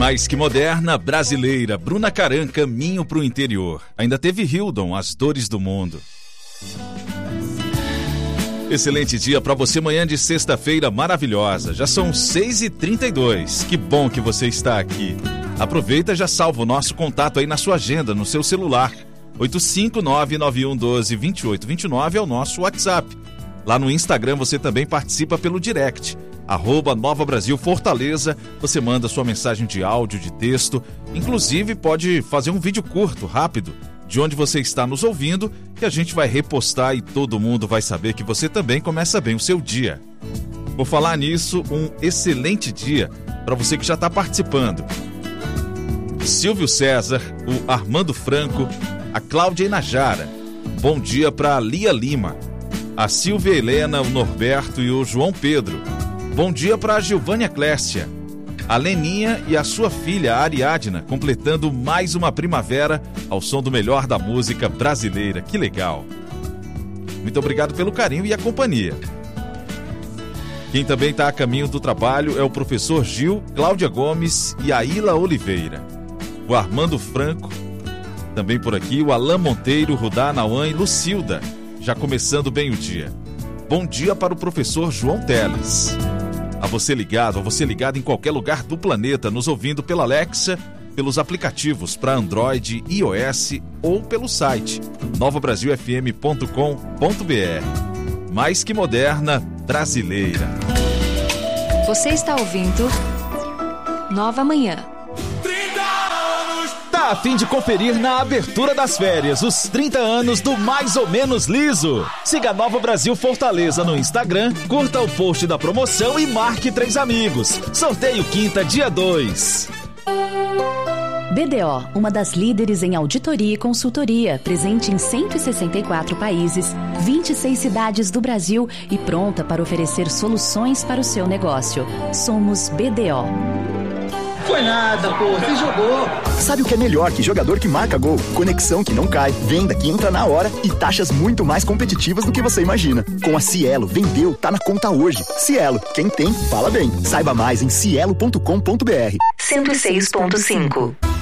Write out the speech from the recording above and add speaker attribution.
Speaker 1: Mais que moderna, brasileira, Bruna Caran, Caminho pro Interior. Ainda teve Hildon, As Dores do Mundo. Excelente dia para você, manhã de sexta-feira maravilhosa. Já são 6h32. Que bom que você está aqui. Aproveita e já salva o nosso contato aí na sua agenda, no seu celular. 85991122829 é o nosso WhatsApp. Lá no Instagram você também participa pelo direct. @Nova Brasil Fortaleza. Você manda sua mensagem de áudio, de texto. Inclusive pode fazer um vídeo curto, rápido, de onde você está nos ouvindo, que a gente vai repostar e todo mundo vai saber que você também começa bem o seu dia. Por falar nisso, um excelente dia para você que já está participando. Silvio César, o Armando Franco, a Cláudia Inajara. Bom dia para a Lia Lima, a Silvia Helena, o Norberto e o João Pedro. Bom dia para a Gilvânia Clécia, a Leninha e a sua filha, a Ariadna, completando mais uma primavera ao som do melhor da música brasileira. Que legal! Muito obrigado pelo carinho e a companhia. Quem também está a caminho do trabalho é o professor Gil, Cláudia Gomes e a Ila Oliveira. O Armando Franco, também por aqui, o Alain Monteiro, Rudá, Nauã e Lucilda, já começando bem o dia. Bom dia para o professor João Teles. A você ligado em qualquer lugar do planeta, nos ouvindo pela Alexa, pelos aplicativos para Android, iOS ou pelo site novabrasilfm.com.br. Mais que moderna, brasileira.
Speaker 2: Você está ouvindo Nova Manhã.
Speaker 1: Tá a fim de conferir na abertura das férias os 30 anos do Mais ou Menos Liso? Siga Nova Brasil Fortaleza no Instagram, curta o post da promoção e marque 3 amigos. Sorteio quinta, dia 2.
Speaker 3: BDO, uma das líderes em auditoria e consultoria, presente em 164 países, 26 cidades do Brasil e pronta para oferecer soluções para o seu negócio. Somos BDO.
Speaker 4: Foi nada, pô, você jogou.
Speaker 5: Sabe o que é melhor que jogador que marca gol? Conexão que não cai, venda que entra na hora e taxas muito mais competitivas do que você imagina. Com a Cielo, vendeu, tá na conta hoje. Cielo, quem tem, fala bem. Saiba mais em cielo.com.br.
Speaker 3: 106.5